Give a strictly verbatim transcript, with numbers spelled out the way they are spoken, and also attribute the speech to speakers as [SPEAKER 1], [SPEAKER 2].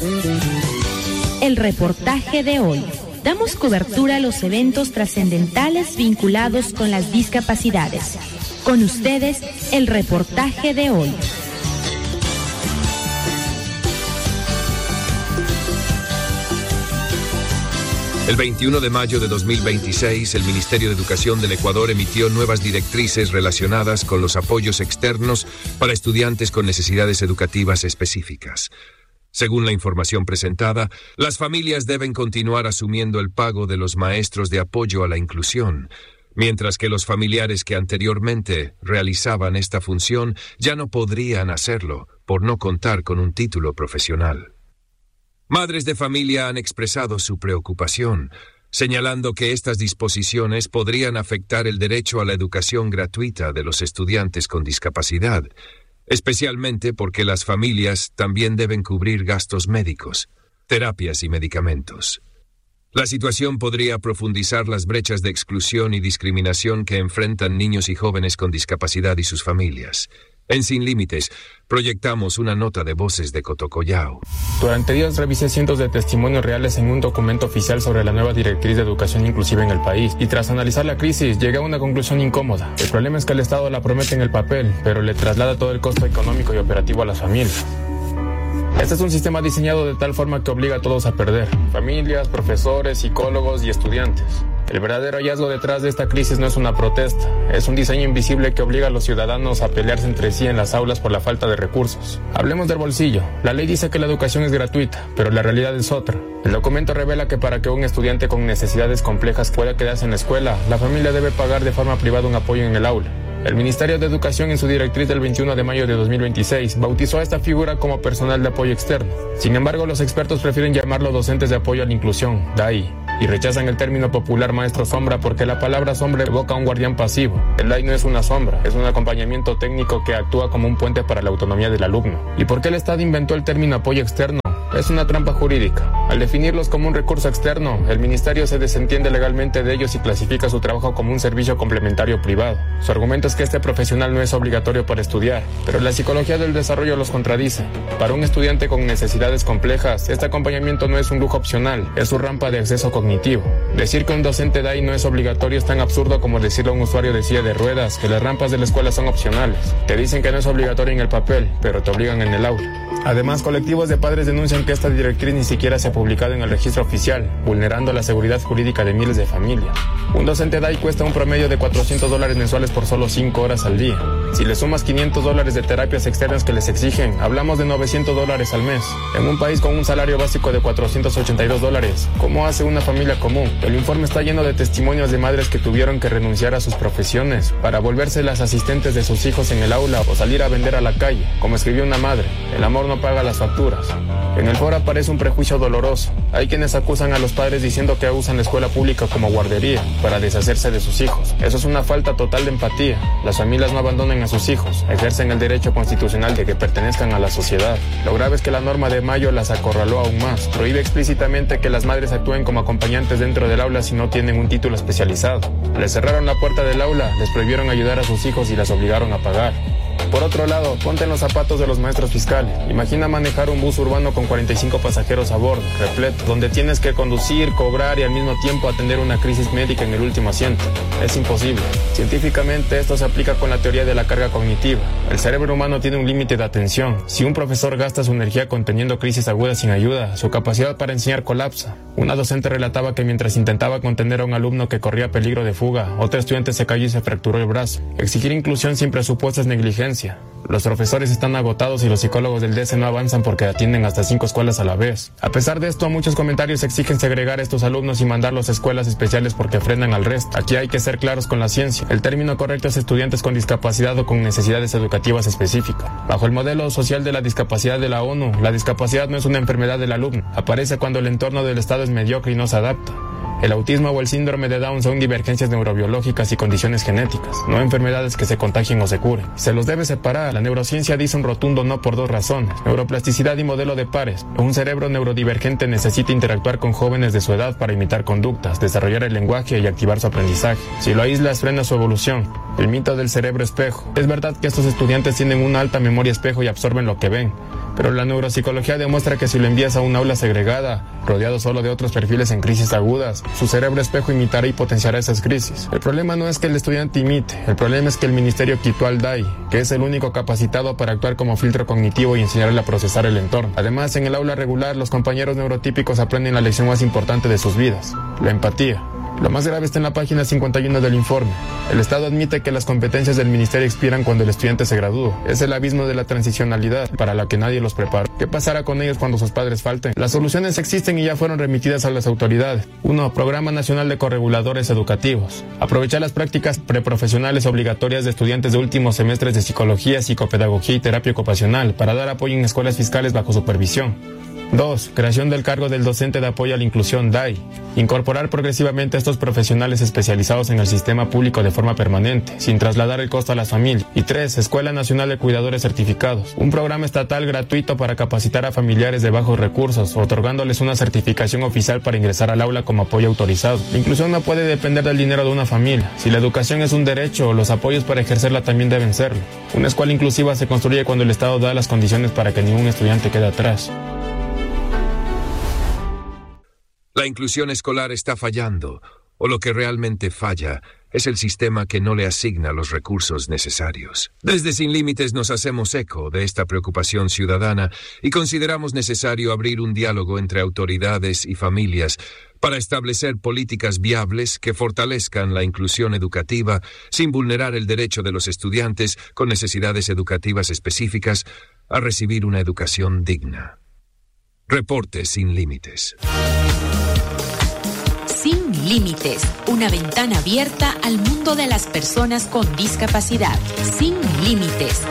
[SPEAKER 1] El reportaje de hoy. Damos cobertura a los eventos trascendentales vinculados con las discapacidades. Con ustedes, el reportaje de hoy.
[SPEAKER 2] El veintiuno de mayo de dos mil veintiséis, el Ministerio de Educación del Ecuador emitió nuevas directrices relacionadas con los apoyos externos para estudiantes con necesidades educativas específicas. Según la información presentada, las familias deben continuar asumiendo el pago de los maestros de apoyo a la inclusión, mientras que los familiares que anteriormente realizaban esta función ya no podrían hacerlo por no contar con un título profesional. Madres de familia han expresado su preocupación, señalando que estas disposiciones podrían afectar el derecho a la educación gratuita de los estudiantes con discapacidad, especialmente porque las familias también deben cubrir gastos médicos, terapias y medicamentos. La situación podría profundizar las brechas de exclusión y discriminación que enfrentan niños y jóvenes con discapacidad y sus familias. En Sin Límites, proyectamos una nota de Voces de Cotocollao.
[SPEAKER 3] Durante días revisé cientos de testimonios reales en un documento oficial sobre la nueva directriz de educación inclusiva en el país, y tras analizar la crisis llegué a una conclusión incómoda. El problema es que el Estado la promete en el papel, pero le traslada todo el costo económico y operativo a las familias. Este es un sistema diseñado de tal forma que obliga a todos a perder: familias, profesores, psicólogos y estudiantes. El verdadero hallazgo detrás de esta crisis no es una protesta, es un diseño invisible que obliga a los ciudadanos a pelearse entre sí en las aulas por la falta de recursos. Hablemos del bolsillo. La ley dice que la educación es gratuita, pero la realidad es otra. El documento revela que para que un estudiante con necesidades complejas pueda quedarse en la escuela, la familia debe pagar de forma privada un apoyo en el aula. El Ministerio de Educación, en su directriz del veintiuno de mayo de dos mil veintiséis, bautizó a esta figura como personal de apoyo externo. Sin embargo, los expertos prefieren llamarlo docentes de apoyo a la inclusión, D A I, y rechazan el término popular maestro sombra porque la palabra sombra evoca a un guardián pasivo. El D A I no es una sombra, es un acompañamiento técnico que actúa como un puente para la autonomía del alumno. ¿Y por qué el Estado inventó el término apoyo externo? Es una trampa jurídica. Al definirlos como un recurso externo, el Ministerio se desentiende legalmente de ellos y clasifica su trabajo como un servicio complementario privado. Su argumento es que este profesional no es obligatorio para estudiar, pero la psicología del desarrollo los contradice. Para un estudiante con necesidades complejas, este acompañamiento no es un lujo opcional, es su rampa de acceso cognitivo. Decir que un docente D A I no es obligatorio es tan absurdo como decirle a un usuario de silla de ruedas que las rampas de la escuela son opcionales. Te dicen que no es obligatorio en el papel, pero te obligan en el aula. Además, colectivos de padres denuncian que esta directriz ni siquiera se ha publicado en el registro oficial, vulnerando la seguridad jurídica de miles de familias. Un docente D A I cuesta un promedio de cuatrocientos dólares mensuales por solo cinco horas al día. Si le sumas quinientos dólares de terapias externas que les exigen, hablamos de novecientos dólares al mes. En un país con un salario básico de cuatrocientos ochenta y dos dólares, ¿cómo hace una familia común? El informe está lleno de testimonios de madres que tuvieron que renunciar a sus profesiones para volverse las asistentes de sus hijos en el aula o salir a vender a la calle. Como escribió una madre, el amor no paga las facturas. En el foro aparece un prejuicio doloroso. Hay quienes acusan a los padres diciendo que usan la escuela pública como guardería para deshacerse de sus hijos. Eso es una falta total de empatía. Las familias no abandonan a sus hijos, ejercen el derecho constitucional de que pertenezcan a la sociedad. Lo grave es que la norma de mayo las acorraló aún más. Prohíbe explícitamente que las madres actúen como acompañantes dentro del aula si no tienen un título especializado. Les cerraron la puerta del aula, les prohibieron ayudar a sus hijos y las obligaron a pagar. Por otro lado, ponte en los zapatos de los maestros fiscales. Imagina manejar un bus urbano con cuarenta y cinco pasajeros a bordo, repleto, donde tienes que conducir, cobrar y al mismo tiempo atender una crisis médica en el último asiento. Es imposible. Científicamente, esto se aplica con la teoría de la carga cognitiva. El cerebro humano tiene un límite de atención. Si un profesor gasta su energía conteniendo crisis agudas sin ayuda, su capacidad para enseñar colapsa. Una docente relataba que mientras intentaba contener a un alumno que corría peligro de fuga, otro estudiante se cayó y se fracturó el brazo. Exigir inclusión sin presupuesto es negligencia. Los profesores están agotados y los psicólogos del D E S E no avanzan porque atienden hasta cinco escuelas a la vez. A pesar de esto, muchos comentarios exigen segregar a estos alumnos y mandarlos a escuelas especiales porque frenan al resto. Aquí hay que ser claros con la ciencia. El término correcto es estudiantes con discapacidad o con necesidades educativas específicas. Bajo el modelo social de la discapacidad de la ONU, la discapacidad no es una enfermedad del alumno. Aparece cuando el entorno del Estado es mediocre y no se adapta. El autismo o el síndrome de Down son divergencias neurobiológicas y condiciones genéticas, no enfermedades que se contagien o se curen. Se los debe separar. La neurociencia dice un rotundo no por dos razones: neuroplasticidad y modelo de pares. Un cerebro neurodivergente necesita interactuar con jóvenes de su edad para imitar conductas, desarrollar el lenguaje y activar su aprendizaje. Si lo aíslas, frena su evolución. El mito del cerebro espejo. Es verdad que estos estudiantes tienen una alta memoria espejo y absorben lo que ven, Pero la neuropsicología demuestra que si lo envías a un aula segregada, rodeado solo de otros perfiles en crisis agudas, su cerebro espejo imitará y potenciará esas crisis. El problema no es que el estudiante imite, el problema es que el ministerio quitó al D A I, que es el único capacitado para actuar como filtro cognitivo y enseñarle a procesar el entorno. Además, en el aula regular, los compañeros neurotípicos aprenden la lección más importante de sus vidas, la empatía. Lo más grave está en la página cincuenta y uno del informe. El Estado admite que las competencias del ministerio expiran cuando el estudiante se gradúa. Es el abismo de la transicionalidad para la que nadie los prepara. ¿Qué pasará con ellos cuando sus padres falten? Las soluciones existen y ya fueron remitidas a las autoridades. uno. Programa Nacional de Correguladores Educativos. Aprovechar las prácticas preprofesionales obligatorias de estudiantes de últimos semestres de psicología, psicopedagogía y terapia ocupacional para dar apoyo en escuelas fiscales bajo supervisión. dos. Creación del cargo del docente de apoyo a la inclusión D A I. Incorporar progresivamente a estos profesionales especializados en el sistema público de forma permanente, sin trasladar el costo a las familias. Y tres. Escuela Nacional de Cuidadores Certificados. Un programa estatal gratuito para capacitar a familiares de bajos recursos, otorgándoles una certificación oficial para ingresar al aula como apoyo autorizado. La inclusión no puede depender del dinero de una familia. Si la educación es un derecho, los apoyos para ejercerla también deben serlo. Una escuela inclusiva se construye cuando el Estado da las condiciones para que ningún estudiante quede atrás.
[SPEAKER 2] La inclusión escolar está fallando, o lo que realmente falla es el sistema que no le asigna los recursos necesarios. Desde Sin Límites nos hacemos eco de esta preocupación ciudadana y consideramos necesario abrir un diálogo entre autoridades y familias para establecer políticas viables que fortalezcan la inclusión educativa sin vulnerar el derecho de los estudiantes con necesidades educativas específicas a recibir una educación digna. Reporte Sin Límites.
[SPEAKER 1] Sin Límites, una ventana abierta al mundo de las personas con discapacidad. Sin Límites,